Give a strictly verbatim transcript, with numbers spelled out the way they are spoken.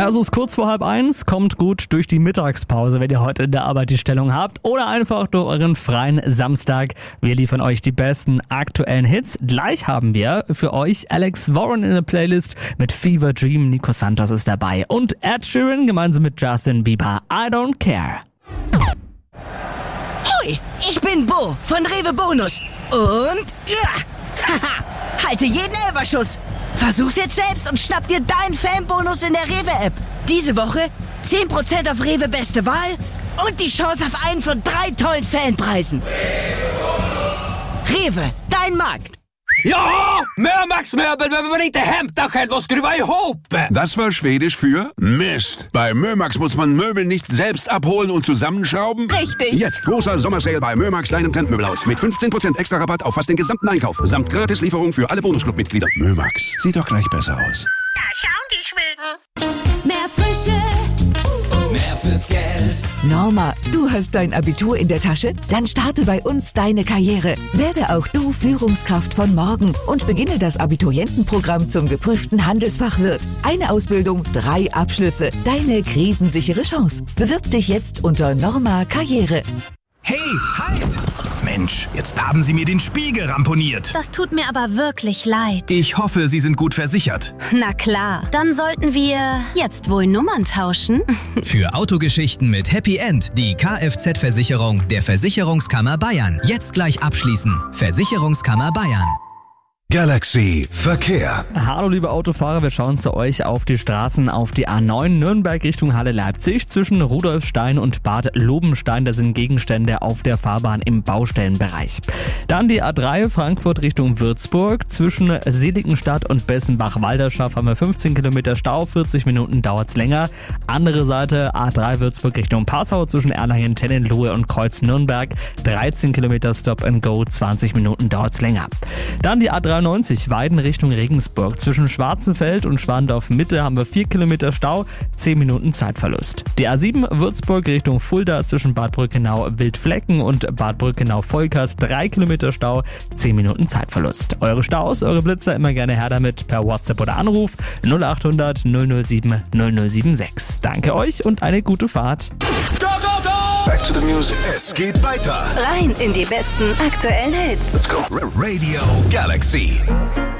Also es ist kurz vor halb eins, kommt gut durch die Mittagspause, wenn ihr heute in der Arbeit die Stellung habt, oder einfach durch euren freien Samstag. Wir liefern euch die besten aktuellen Hits. Gleich haben wir für euch Alex Warren in der Playlist mit Fever Dream. Nico Santos ist dabei und Ed Sheeran gemeinsam mit Justin Bieber. I Don't Care. Hoi, ich bin Bo von Rewe Bonus. Und ja, haha, halte jeden Elferschuss. Versuch's jetzt selbst und schnapp dir deinen Fanbonus in der Rewe-App. Diese Woche zehn Prozent auf Rewe Beste Wahl und die Chance auf einen von drei tollen Fanpreisen. Rewe, dein Markt. Ja, Mömax-Möbel behöver man inte hämta själv och skruva ihop. Das war Schwedisch für Mist. Bei Mömax muss man Möbel nicht selbst abholen und zusammenschrauben. Richtig. Jetzt großer Sommersale bei Mömax, deinem Trendmöbelhaus. Mit fünfzehn Prozent extra Rabatt auf fast den gesamten Einkauf. Samt Gratislieferung für alle Bonusclub-Mitglieder. Mömax, sieht doch gleich besser aus. Da schauen die Schweden. Mehr Frische, Mehr fürs Geld. Norma, du hast dein Abitur in der Tasche? Dann starte bei uns deine Karriere. Werde auch du Führungskraft von morgen und beginne das Abiturientenprogramm zum geprüften Handelsfachwirt. Eine Ausbildung, drei Abschlüsse. Deine krisensichere Chance. Bewirb dich jetzt unter Norma Karriere. Hey, halt! Mensch, jetzt haben Sie mir den Spiegel ramponiert. das tut mir aber wirklich leid. Ich hoffe, Sie sind gut versichert. Na klar, dann sollten wir jetzt wohl Nummern tauschen. Für Autogeschichten mit Happy End die Kfz-Versicherung der Versicherungskammer Bayern. Jetzt gleich abschließen. Versicherungskammer Bayern. Galaxy Verkehr. Hallo liebe Autofahrer, wir schauen zu euch auf die Straßen auf die A neun Nürnberg Richtung Halle Leipzig. Zwischen Rudolfstein und Bad Lobenstein, da sind Gegenstände auf der Fahrbahn im Baustellenbereich. Dann die A drei Frankfurt Richtung Würzburg. Zwischen Seligenstadt und Bessenbach-Walderschaft haben wir fünfzehn Kilometer Stau, vierzig Minuten dauert's länger. Andere Seite A drei Würzburg Richtung Passau zwischen Erlangen, Tennenlohe und Kreuz Nürnberg. dreizehn Kilometer Stop and Go, zwanzig Minuten dauert's länger. Dann die A dreiundneunzig Weiden Richtung Regensburg. Zwischen Schwarzenfeld und Schwandorf Mitte haben wir vier Kilometer Stau, zehn Minuten Zeitverlust. Die A sieben Würzburg Richtung Fulda zwischen Bad Brückenau-Wildflecken und Bad Brückenau-Volkers, drei Kilometer Stau, zehn Minuten Zeitverlust. Eure Staus, eure Blitzer immer gerne her damit per WhatsApp oder Anruf null acht hundert null null sieben null null sieben sechs. Danke euch und eine gute Fahrt. Go, go, go! Back to the music. Es geht weiter. Rein in die besten aktuellen Hits. Let's go. Radio Galaxy.